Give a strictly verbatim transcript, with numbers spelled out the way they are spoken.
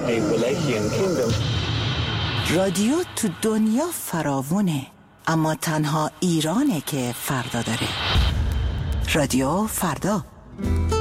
a Wallachian kingdom. رادیو تو دنیا فراوونه، اما تنها ایرانه که فردا داره. رادیو فردا.